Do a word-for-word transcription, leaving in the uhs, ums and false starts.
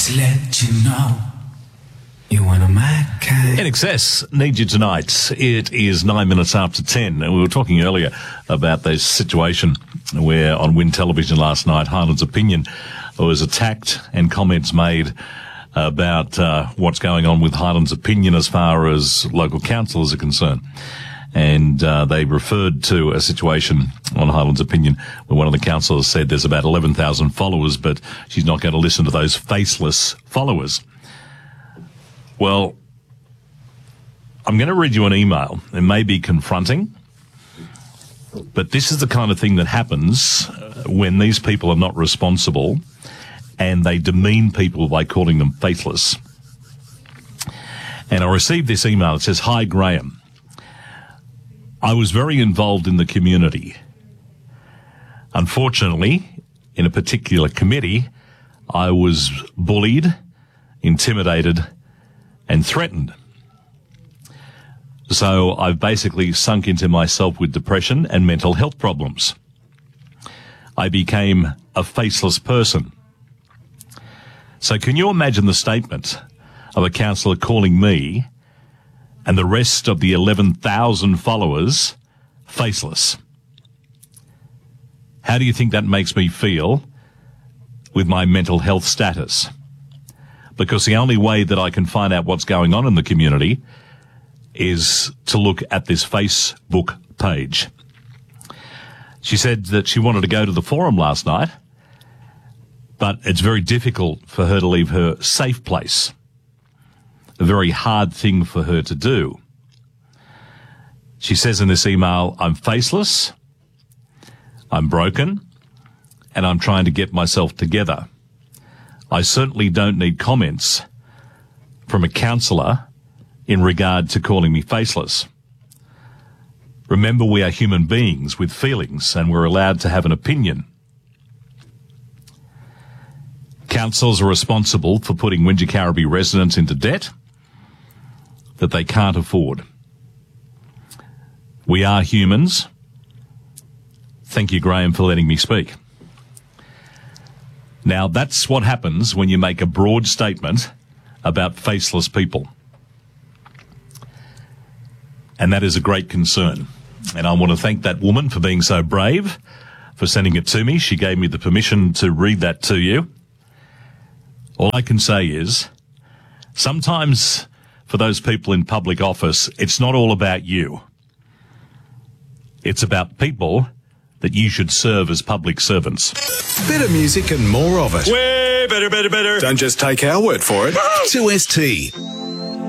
to let you know you one of my kind. N X S Need You Tonight. It is nine minutes after ten, and we were talking earlier about this situation where on Win Television last night, Highlands Opinion was attacked and comments made about uh, what's going on with Highlands Opinion as far as local councillors are concerned. And uh, they referred to a situation on Highlands Opinion where one of the councillors said there's about eleven thousand followers, but she's not going to listen to those faceless followers. Well, I'm going to read you an email. It may be confronting, but this is the kind of thing that happens when these people are not responsible and they demean people by calling them faithless. And I received this email. It says, "Hi, Graham. I was very involved in the community. Unfortunately, in a particular committee, I was bullied, intimidated, and threatened. So I've basically sunk into myself with depression and mental health problems. I became a faceless person." So can you imagine the statement of a councillor calling me and the rest of the eleven thousand followers faceless? How do you think that makes me feel with my mental health status? Because the only way that I can find out what's going on in the community is to look at this Facebook page. She said that she wanted to go to the forum last night, but it's very difficult for her to leave her safe place. A very hard thing for her to do. She says in this email, "I'm faceless, I'm broken, and I'm trying to get myself together. I certainly don't need comments from a councillor in regard to calling me faceless. Remember, we are human beings with feelings and we're allowed to have an opinion. Councils are responsible for putting Wingecarribee residents into debt that they can't afford. We are humans. Thank you, Graham, for letting me speak." Now, that's what happens when you make a broad statement about faceless people. And that is a great concern. And I want to thank that woman for being so brave, for sending it to me. She gave me the permission to read that to you. All I can say is, sometimes for those people in public office, it's not all about you. It's about people that you should serve as public servants. Better music and more of it. Way better, better, better. Don't just take our word for it. two S T.